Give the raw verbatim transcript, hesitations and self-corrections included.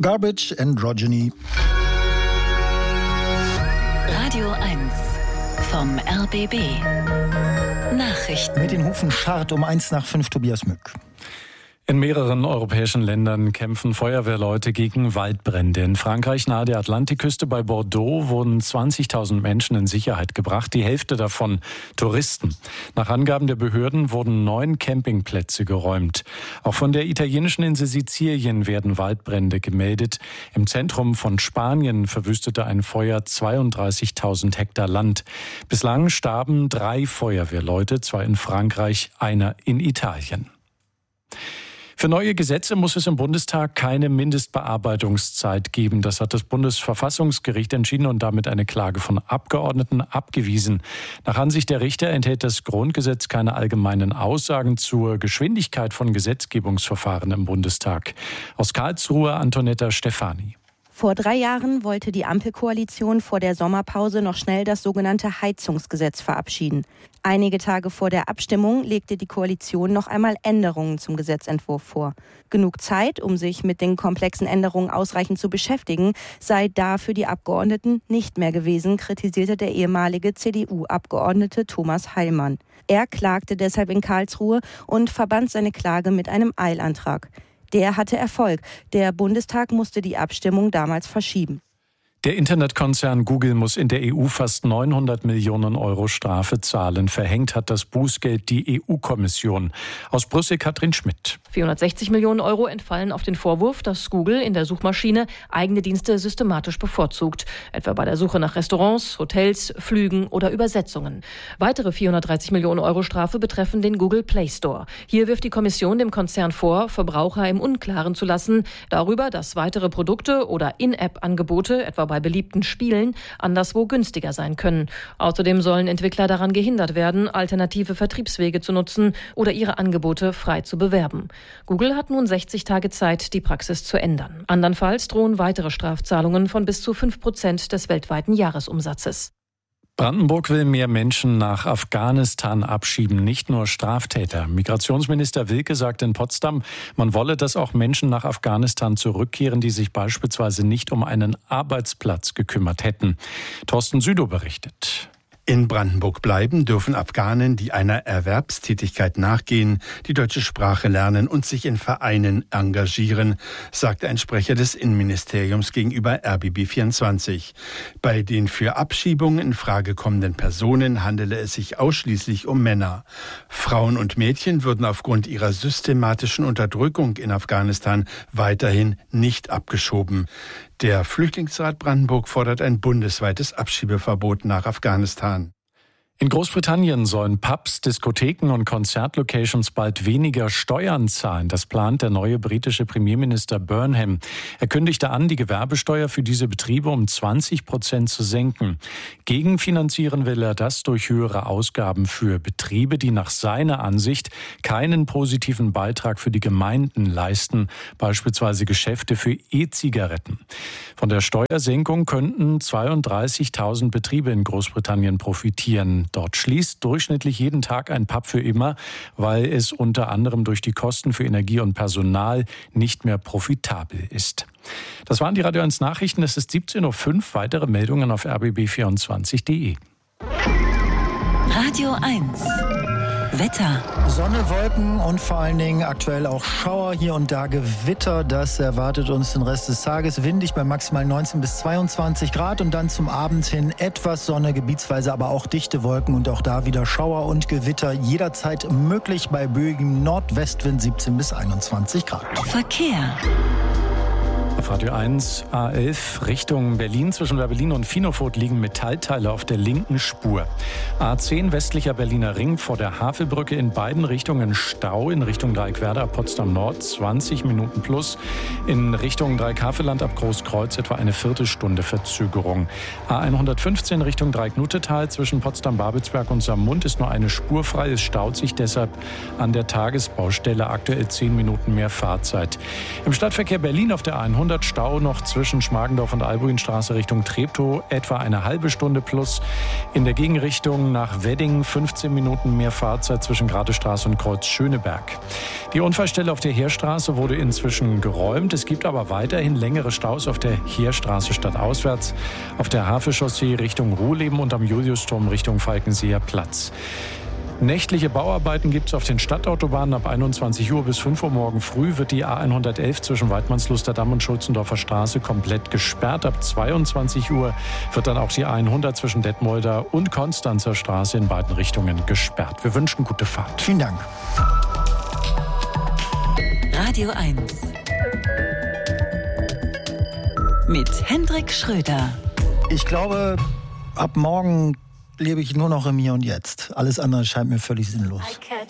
Garbage Androgyny. Radio eins vom R B B. Nachrichten. Mit den Hufen scharrt um eins nach fünf Tobias Mück. In mehreren europäischen Ländern kämpfen Feuerwehrleute gegen Waldbrände. In Frankreich nahe der Atlantikküste bei Bordeaux wurden zwanzigtausend Menschen in Sicherheit gebracht, die Hälfte davon Touristen. Nach Angaben der Behörden wurden neun Campingplätze geräumt. Auch von der italienischen Insel Sizilien werden Waldbrände gemeldet. Im Zentrum von Spanien verwüstete ein Feuer zweiunddreißigtausend Hektar Land. Bislang starben drei Feuerwehrleute, zwei in Frankreich, einer in Italien. Für neue Gesetze muss es im Bundestag keine Mindestbearbeitungszeit geben. Das hat das Bundesverfassungsgericht entschieden und damit eine Klage von Abgeordneten abgewiesen. Nach Ansicht der Richter enthält das Grundgesetz keine allgemeinen Aussagen zur Geschwindigkeit von Gesetzgebungsverfahren im Bundestag. Aus Karlsruhe Antonetta Stefani. Vor drei Jahren wollte die Ampelkoalition vor der Sommerpause noch schnell das sogenannte Heizungsgesetz verabschieden. Einige Tage vor der Abstimmung legte die Koalition noch einmal Änderungen zum Gesetzentwurf vor. Genug Zeit, um sich mit den komplexen Änderungen ausreichend zu beschäftigen, sei da für die Abgeordneten nicht mehr gewesen, kritisierte der ehemalige C D U-Abgeordnete Thomas Heilmann. Er klagte deshalb in Karlsruhe und verband seine Klage mit einem Eilantrag. Der hatte Erfolg. Der Bundestag musste die Abstimmung damals verschieben. Der Internetkonzern Google muss in der E U fast neunhundert Millionen Euro Strafe zahlen. Verhängt hat das Bußgeld die E U-Kommission. Aus Brüssel Katrin Schmidt. vierhundertsechzig Millionen Euro entfallen auf den Vorwurf, dass Google in der Suchmaschine eigene Dienste systematisch bevorzugt. Etwa bei der Suche nach Restaurants, Hotels, Flügen oder Übersetzungen. Weitere vierhundertdreißig Millionen Euro Strafe betreffen den Google Play Store. Hier wirft die Kommission dem Konzern vor, Verbraucher im Unklaren zu lassen darüber, dass weitere Produkte oder In-App-Angebote, etwa bei beliebten Spielen, anderswo günstiger sein können. Außerdem sollen Entwickler daran gehindert werden, alternative Vertriebswege zu nutzen oder ihre Angebote frei zu bewerben. Google hat nun sechzig Tage Zeit, die Praxis zu ändern. Andernfalls drohen weitere Strafzahlungen von bis zu fünf Prozent des weltweiten Jahresumsatzes. Brandenburg will mehr Menschen nach Afghanistan abschieben, nicht nur Straftäter. Migrationsminister Wilke sagt in Potsdam, man wolle, dass auch Menschen nach Afghanistan zurückkehren, die sich beispielsweise nicht um einen Arbeitsplatz gekümmert hätten. Thorsten Südow berichtet. In Brandenburg bleiben dürfen Afghanen, die einer Erwerbstätigkeit nachgehen, die deutsche Sprache lernen und sich in Vereinen engagieren, sagte ein Sprecher des Innenministeriums gegenüber R B B vierundzwanzig. Bei den für Abschiebungen in Frage kommenden Personen handele es sich ausschließlich um Männer. Frauen und Mädchen würden aufgrund ihrer systematischen Unterdrückung in Afghanistan weiterhin nicht abgeschoben. Der Flüchtlingsrat Brandenburg fordert ein bundesweites Abschiebeverbot nach Afghanistan. In Großbritannien sollen Pubs, Diskotheken und Konzertlocations bald weniger Steuern zahlen. Das plant der neue britische Premierminister Burnham. Er kündigte an, die Gewerbesteuer für diese Betriebe um zwanzig Prozent zu senken. Gegenfinanzieren will er das durch höhere Ausgaben für Betriebe, die nach seiner Ansicht keinen positiven Beitrag für die Gemeinden leisten, beispielsweise Geschäfte für E-Zigaretten. Von der Steuersenkung könnten zweiunddreißigtausend Betriebe in Großbritannien profitieren. Dort schließt durchschnittlich jeden Tag ein Pub für immer, weil es unter anderem durch die Kosten für Energie und Personal nicht mehr profitabel ist. Das waren die Radio eins Nachrichten. Es ist siebzehn Uhr fünf. Weitere Meldungen auf r b b vierundzwanzig punkt de. Radio eins. Wetter. Sonne, Wolken und vor allen Dingen aktuell auch Schauer, hier und da Gewitter. Das erwartet uns den Rest des Tages. Windig bei maximal neunzehn bis zweiundzwanzig Grad und dann zum Abend hin etwas Sonne, gebietsweise aber auch dichte Wolken und auch da wieder Schauer und Gewitter. Jederzeit möglich bei böigem Nordwestwind siebzehn bis einundzwanzig Grad. Verkehr. Auf Radio eins A elf Richtung Berlin. Zwischen Berlin und Finofurt liegen Metallteile auf der linken Spur. A zehn westlicher Berliner Ring vor der Havelbrücke in beiden Richtungen Stau. In Richtung Dreieckwerder ab Potsdam Nord zwanzig Minuten plus. In Richtung Dreieckhaveland ab Großkreuz etwa eine Viertelstunde Verzögerung. A hundertfünfzehn Richtung Dreiecknutetal zwischen Potsdam-Babelsberg und Saarmund ist nur eine Spur frei. Es staut sich deshalb an der Tagesbaustelle aktuell zehn Minuten mehr Fahrzeit. Im Stadtverkehr Berlin auf der A hundert hundert Stau noch zwischen Schmargendorf und Albuinstraße Richtung Treptow, etwa eine halbe Stunde plus. In der Gegenrichtung nach Wedding fünfzehn Minuten mehr Fahrzeit zwischen Gradestraße und Kreuz Schöneberg. Die Unfallstelle auf der Heerstraße wurde inzwischen geräumt. Es gibt aber weiterhin längere Staus auf der Heerstraße stadtauswärts, auf der Havelchaussee Richtung Ruhleben und am Juliusturm Richtung Falkenseer Platz. Nächtliche Bauarbeiten gibt es auf den Stadtautobahnen. Ab einundzwanzig Uhr bis fünf Uhr morgen früh wird die A hundertelf zwischen Weidmannslusterdamm und Schulzendorfer Straße komplett gesperrt. Ab zweiundzwanzig Uhr wird dann auch die A hundert zwischen Detmolder und Konstanzer Straße in beiden Richtungen gesperrt. Wir wünschen gute Fahrt. Vielen Dank. Radio eins. Mit Hendrik Schröder. Ich glaube, ab morgen lebe ich nur noch im Hier und Jetzt. Alles andere scheint mir völlig sinnlos. I catch